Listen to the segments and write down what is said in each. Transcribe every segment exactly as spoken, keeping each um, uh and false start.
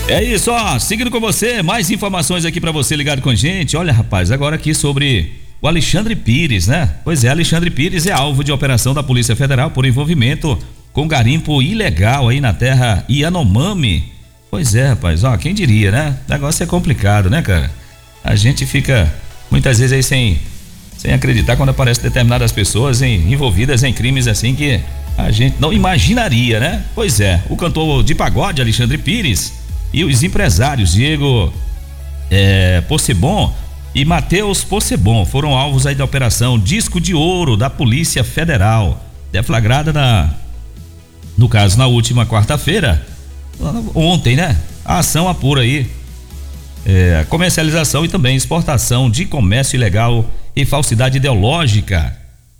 É isso, ó, seguindo com você, mais informações aqui pra você ligado com a gente. Olha, rapaz, agora aqui sobre o Alexandre Pires, né? Pois é, Alexandre Pires é alvo de operação da Polícia Federal por envolvimento com garimpo ilegal aí na terra Yanomami. Pois é, rapaz, ó, quem diria, né? O negócio é complicado, né, cara? A gente fica muitas vezes aí sem, sem acreditar quando aparecem determinadas pessoas em, envolvidas em crimes assim que a gente não imaginaria, né? Pois é, o cantor de pagode Alexandre Pires e os empresários Diego é, Possebon e Matheus Possebon foram alvos aí da operação Disco de Ouro da Polícia Federal, deflagrada na, no caso na última quarta-feira, ontem, né? A ação apura aí é, comercialização e também exportação de comércio ilegal e falsidade ideológica.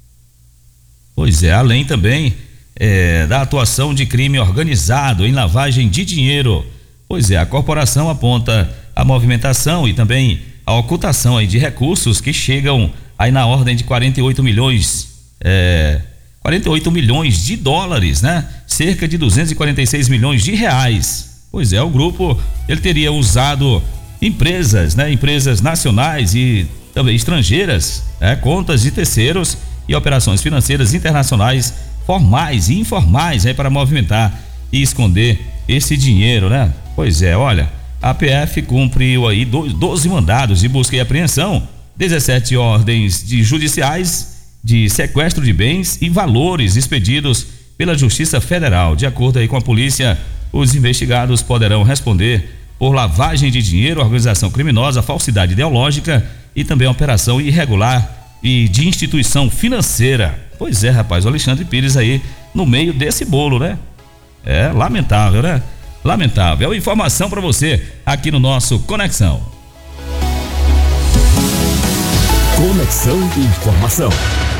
Pois é, além também é, da atuação de crime organizado em lavagem de dinheiro. Pois é, a corporação aponta a movimentação e também a ocultação aí de recursos que chegam aí na ordem de quarenta e oito milhões, é, quarenta e oito milhões de dólares, né? Cerca de duzentos e quarenta e seis milhões de reais. Pois é, o grupo ele teria usado empresas, né? Empresas nacionais e também estrangeiras, né? Contas de terceiros e operações financeiras internacionais formais e informais aí para movimentar e esconder esse dinheiro, né? Pois é, olha, a P F cumpriu aí doze mandados de busca e apreensão, dezessete ordens de judiciais de sequestro de bens e valores expedidos pela Justiça Federal. De acordo aí com a polícia, os investigados poderão responder por lavagem de dinheiro, organização criminosa, falsidade ideológica e também operação irregular e de instituição financeira. Pois é, rapaz, o Alexandre Pires aí no meio desse bolo, né? É lamentável, né? Lamentável. Informação para você aqui no nosso Conexão. Conexão Informação.